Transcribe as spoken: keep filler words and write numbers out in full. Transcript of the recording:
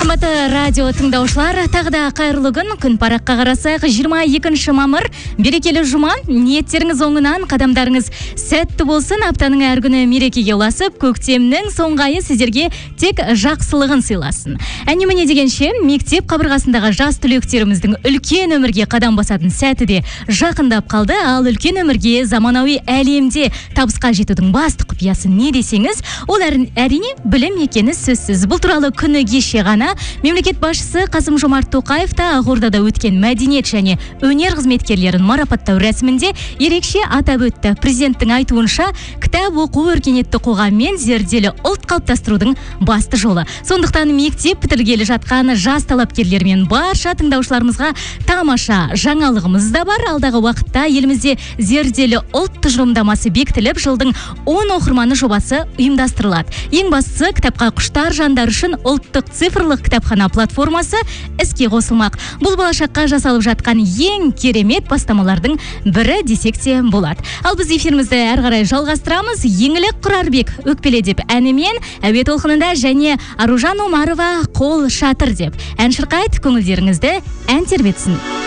Қымбатты радио тыңдаушылар, тағы да қайырлы күн. Күн параққа қарасақ, жиырма екінші мамыр, берекелі жұма. Ниеттеріңіз оңынан, қадамдарыңыз сәтті болсын. Аптаның әр күні мерекеге ұласып, көктемнің соңғы айы сіздерге тек жақсылығын сыйласын. Әне міне дегенше, мектеп қабырғасындағы жас түлектеріміздің үлкен өмірге қадам басатын сәті де жақындап қалды. Ал үлкен өмірге заманауи әлемде табысқа жетудің басты құпиясы не десеңіз, ол әрине білім екені сөзсіз. Бұл туралы күні кеше ғана мемлекет басшысы Қасым-Жомарт Тоқаев та Ақордада өткен мәдениет және өнер қызметкерлерін марапаттау рәсімінде ерекше атап өтті. Президенттің айтуынша, кітап оқу өркениетті қоғам мен зерделі ұлт қалыптастырудың басты жолы. Сондықтан мектеп бітіргелі жатқан жас талапкерлер мен барша тыңдаушыларымызға тамаша жаңалығымыз да бар. Алдағы уақытта елімізде зерделі ұлт тұжырымдамасы бекітіліп, жылдың он оқырманы жобасы ұйымдастырылады. Ең бастысы, кітапқа құштар жандар үшін ұлттық цифрлық кітапхана платформасы іске қосылмақ. Бұл болашаққа жасалып жатқан ең керемет бастамалардың бірі десек те болады. Ал біз эфирімізді әрі қарай жалғастырамыз. Еңлік Құрарбек өкпеле деп әнімен, әуе толқынында және Аружан Омарова қол шатыр деп ән шырқайды, көңілдеріңізді ән тербетсін.